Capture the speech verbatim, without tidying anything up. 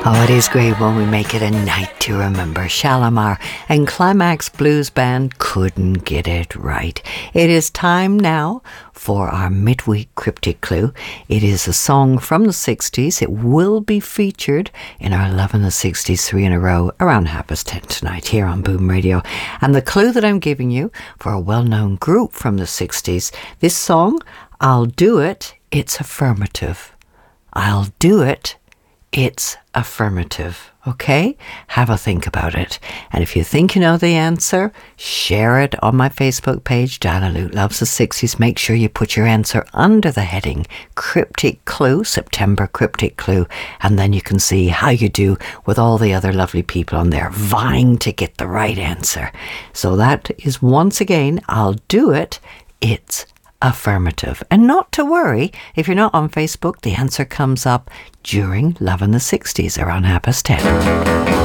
Oh, it is great when we make it a night to remember. Shalimar and Climax Blues Band couldn't get it right. It is time now for our midweek cryptic clue. It is a song from the sixties. It will be featured in our Lovin' the sixties three in a row around half past ten tonight here on Boom Radio. And the clue that I'm giving you for a well-known group from the sixties, this song, I'll Do It, it's affirmative. I'll do it, it's affirmative. Okay? Have a think about it. And if you think you know the answer, share it on my Facebook page, Diana Luke Loves the sixties. Make sure you put your answer under the heading Cryptic Clue, September Cryptic Clue, and then you can see how you do with all the other lovely people on there vying to get the right answer. So that is, once again, I'll do it, it's affirmative. And not to worry, if you're not on Facebook, the answer comes up during Lovin' the sixties around half past ten.